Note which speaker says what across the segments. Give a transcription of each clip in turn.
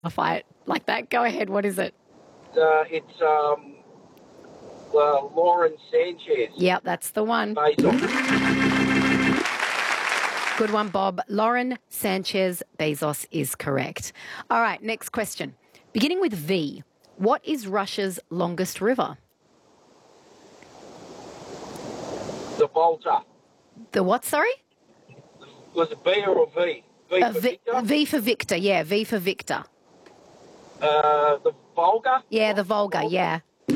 Speaker 1: a fight like that. Go ahead. What is it?
Speaker 2: It's Lauren Sanchez.
Speaker 1: Yep, that's the one.
Speaker 2: Bezos.
Speaker 1: Good one, Bob. Lauren Sanchez Bezos is correct. All right, next question. Beginning with V, what is Russia's longest river?
Speaker 2: The Volta.
Speaker 1: The what, sorry?
Speaker 2: Was it B or a V? V for Victor?
Speaker 1: V for Victor, yeah, V for Victor.
Speaker 2: The Volga?
Speaker 1: Yeah, the Volga, yeah.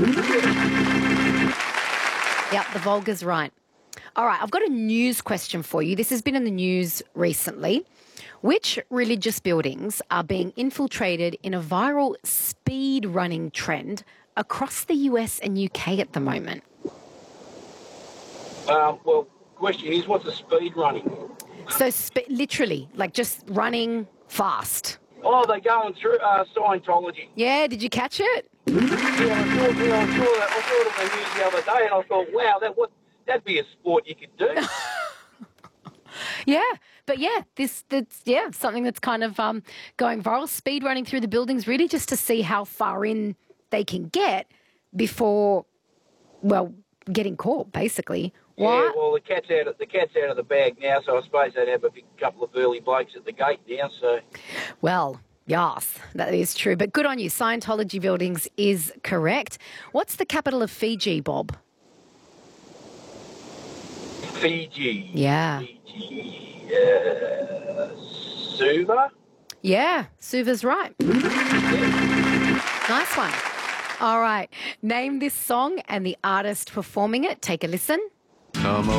Speaker 1: Yep, the Volga's right. All right, I've got a news question for you. This has been in the news recently. Which religious buildings are being infiltrated in a viral speed running trend across the US and UK at the moment?
Speaker 2: Well, question is, what's a speed running?
Speaker 1: So literally, like just running fast.
Speaker 2: Oh, they're going through Scientology.
Speaker 1: Yeah, did you catch it?
Speaker 2: Yeah, I saw it on the news the other day, and I thought, wow, that'd be a sport you could do.
Speaker 1: Yeah, but yeah, that's something that's kind of going viral. Speed running through the buildings, really just to see how far in they can get before, well, getting caught, basically. Why?
Speaker 2: Yeah, well, the cat's out of the bag now, so I suppose they'd have a big couple of burly blokes at the gate now. So,
Speaker 1: well, yes, that is true. But good on you. Scientology buildings is correct. What's the capital of Fiji, Bob?
Speaker 2: Fiji.
Speaker 1: Yeah.
Speaker 2: Fiji. Suva?
Speaker 1: Yeah, Suva's right. Nice one. All right. Name this song and the artist performing it. Take a listen.
Speaker 3: Come